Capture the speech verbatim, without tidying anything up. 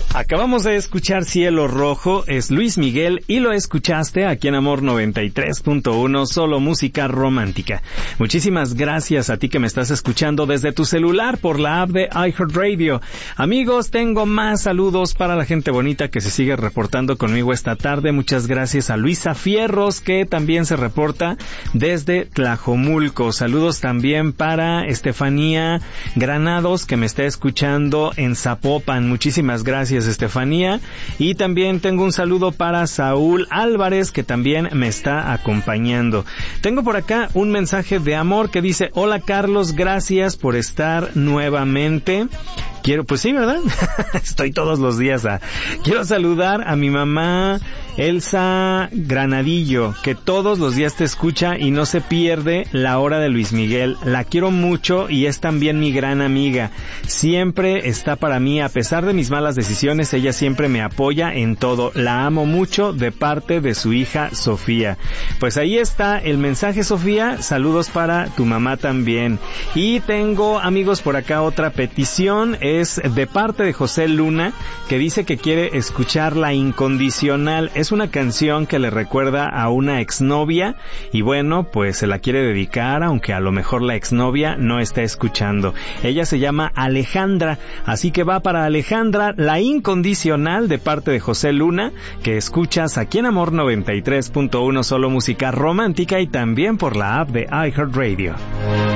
Acabamos de escuchar Cielo Rojo, es Luis Miguel y lo escuchaste aquí en Amor noventa y tres punto uno, solo música romántica. Muchísimas gracias a ti que me estás escuchando desde tu celular por la app de iHeartRadio. Amigos, tengo más saludos para la gente bonita que se sigue reportando conmigo esta tarde. Muchas gracias a Luisa Fierros, que también se reporta desde Tlajomulco. Saludos también para Estefanía Granados, que me está escuchando en Zapopan. Muchísimas gracias, Estefanía. Y también tengo un saludo para Saúl Álvarez, que también me está acompañando. Tengo por acá un mensaje de amor que dice: hola Carlos, gracias por estar nuevamente. Quiero, pues sí, ¿verdad? Estoy todos los días a... Quiero saludar a mi mamá Elsa Granadillo, que todos los días te escucha y no se pierde la hora de Luis Miguel. La quiero mucho y es también mi gran amiga. Siempre está para mí, a pesar de mis malas decisiones, ella siempre me apoya en todo. La amo mucho, de parte de su hija Sofía. Pues ahí está el mensaje, Sofía. Saludos para tu mamá también. Y tengo, amigos, por acá otra petición. Es de parte de José Luna, que dice que quiere escuchar La Incondicional. Es una canción que le recuerda a una exnovia y bueno, pues se la quiere dedicar, aunque a lo mejor la exnovia no está escuchando. Ella se llama Alejandra, así que va para Alejandra La Incondicional de parte de José Luna, que escuchas aquí en Amor noventa y tres punto uno, solo música romántica, y también por la app de iHeartRadio.